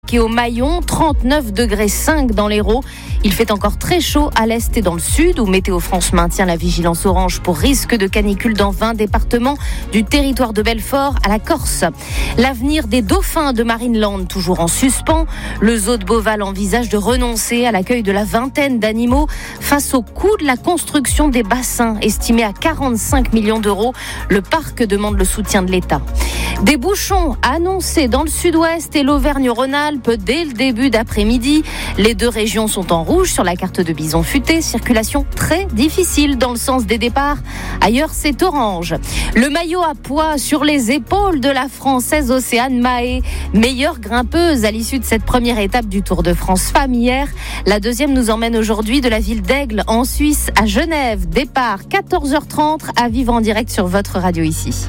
et au Maillon, 39,5 degrés dans l'Hérault. Il fait encore très chaud à l'est et dans le sud, où Météo France maintient la vigilance orange pour risque de canicule dans 20 départements, du territoire de Belfort à la Corse. L'avenir des dauphins de Marineland toujours en suspens. Le zoo de Beauval envisage de renoncer à l'accueil de la vingtaine d'animaux face au coût de la construction des bassins, estimé à 45 millions d'euros. Le parc demande le soutien de l'État. Des bouchons annoncés dans le sud-ouest et l'Auvergne-Rhône-Alpes dès le début d'après-midi. Les deux régions sont en rouge sur la carte de Bison Futé. Circulation très difficile dans le sens des départs. Ailleurs, c'est orange. Le maillot à poids sur les épaules de la Française Océane Mahé. Meilleure grimpeuse à l'issue de cette première étape du Tour de France Femmes hier. La deuxième nous emmène aujourd'hui de la ville d'Aigle en Suisse à Genève. Départ 14h30 à vivre en direct sur votre radio ici.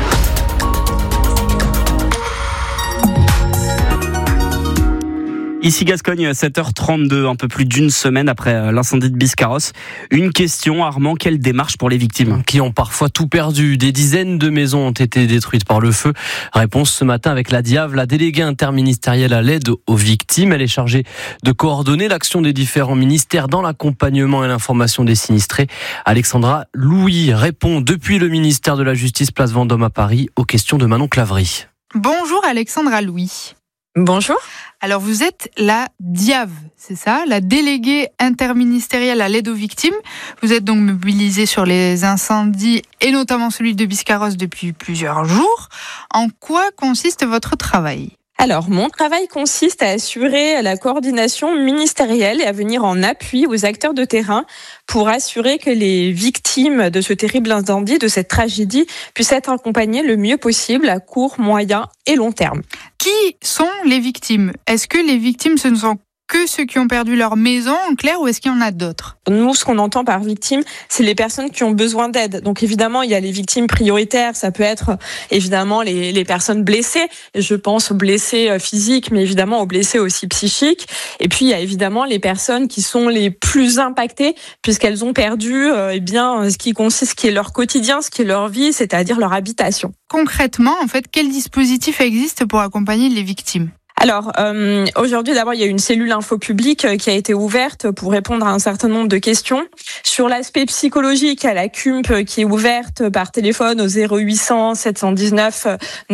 Ici Gascogne, 7h32, un peu plus d'une semaine après l'incendie de Biscarrosse. Une question, Armand, quelle démarche pour les victimes ? Qui ont parfois tout perdu. Des dizaines de maisons ont été détruites par le feu. Réponse ce matin avec la DIAV, la déléguée interministérielle à l'aide aux victimes. Elle est chargée de coordonner l'action des différents ministères dans l'accompagnement et l'information des sinistrés. Alexandra Louis répond depuis le ministère de la Justice, place Vendôme à Paris, aux questions de Manon Clavry. Bonjour Alexandra Louis. Bonjour. Alors vous êtes la DIAV, c'est ça, la déléguée interministérielle à l'aide aux victimes. Vous êtes donc mobilisée sur les incendies et notamment celui de Biscarrosse depuis plusieurs jours. En quoi consiste votre travail ? Alors, mon travail consiste à assurer la coordination ministérielle et à venir en appui aux acteurs de terrain pour assurer que les victimes de ce terrible incendie, de cette tragédie, puissent être accompagnées le mieux possible à court, moyen et long terme. Qui sont les victimes ? Est-ce que les victimes, ce ne sont que ceux qui ont perdu leur maison, en clair, ou est-ce qu'il y en a d'autres ? Nous, ce qu'on entend par victime, c'est les personnes qui ont besoin d'aide. Donc évidemment, il y a les victimes prioritaires, ça peut être évidemment les personnes blessées, je pense aux blessés physiques, mais évidemment aux blessés aussi psychiques. Et puis il y a évidemment les personnes qui sont les plus impactées, puisqu'elles ont perdu ce qui est leur quotidien, ce qui est leur vie, c'est-à-dire leur habitation. Concrètement, en fait, quel dispositif existe pour accompagner les victimes ? Alors, aujourd'hui, d'abord, il y a une cellule info publique qui a été ouverte pour répondre à un certain nombre de questions. Sur l'aspect psychologique, il y a la CUMP qui est ouverte par téléphone au 0800 719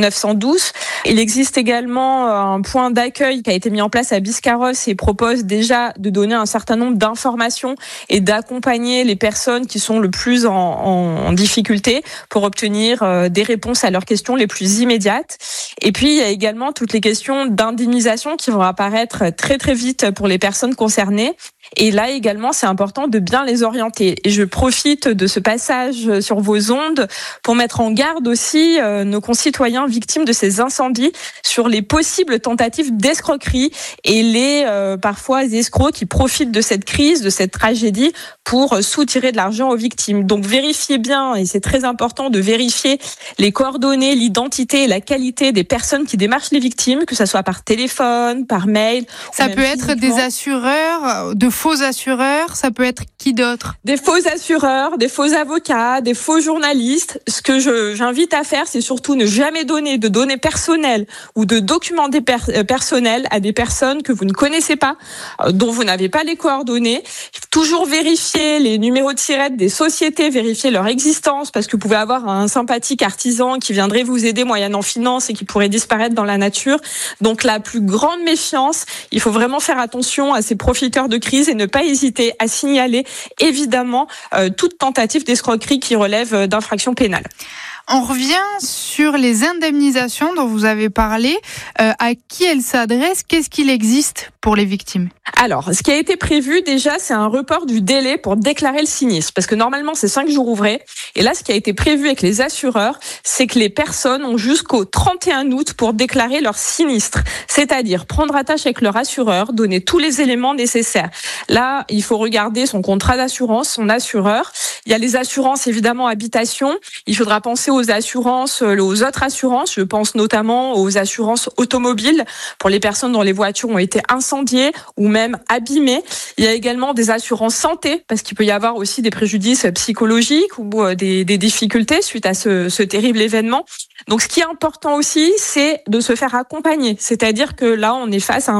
912. Il existe également un point d'accueil qui a été mis en place à Biscarrosse et propose déjà de donner un certain nombre d'informations et d'accompagner les personnes qui sont le plus en difficulté pour obtenir des réponses à leurs questions les plus immédiates. Et puis, il y a également toutes les questions d'indemnisation qui vont apparaître très très vite pour les personnes concernées. Et là également, c'est important de bien les orienter. Et je profite de ce passage sur vos ondes pour mettre en garde aussi nos concitoyens victimes de ces incendies sur les possibles tentatives d'escroquerie et les parfois escrocs qui profitent de cette crise, de cette tragédie pour soutirer de l'argent aux victimes. Donc vérifiez bien, et c'est très important de vérifier les coordonnées, l'identité et la qualité des personnes qui démarchent les victimes, que ce soit par téléphone, par mail. Ça peut être des assureurs, de faux assureurs, ça peut être qui d'autre ? Des faux assureurs, des faux avocats, des faux journalistes. Ce que j'invite à faire, c'est surtout ne jamais donner de données personnelles ou de documents personnels à des personnes que vous ne connaissez pas, dont vous n'avez pas les coordonnées. Toujours vérifier les numéros de SIRET des sociétés, vérifier leur existence, parce que vous pouvez avoir un sympathique artisan qui viendrait vous aider moyennant finance et qui pourrait disparaître dans la nature. Donc la plus grande méfiance, il faut vraiment faire attention à ces profiteurs de crise et ne pas hésiter à signaler évidemment toute tentative d'escroquerie qui relève d'infraction pénale. On revient sur les indemnisations dont vous avez parlé. À qui elles s'adressent ? Qu'est-ce qu'il existe pour les victimes ? Alors, ce qui a été prévu déjà, c'est un report du délai pour déclarer le sinistre. Parce que normalement, c'est 5 jours ouvrés. Et là, ce qui a été prévu avec les assureurs, c'est que les personnes ont jusqu'au 31 août pour déclarer leur sinistre. C'est-à-dire prendre attache avec leur assureur, donner tous les éléments nécessaires. Là, il faut regarder son contrat d'assurance, son assureur. Il y a les assurances, évidemment, habitation. Il faudra penser aux assurances, aux autres assurances. Je pense notamment aux assurances automobiles pour les personnes dont les voitures ont été incendiées ou même abîmées. Il y a également des assurances santé parce qu'il peut y avoir aussi des préjudices psychologiques ou des difficultés suite à ce terrible événement. Donc, ce qui est important aussi, c'est de se faire accompagner. C'est-à-dire que là, on est face à un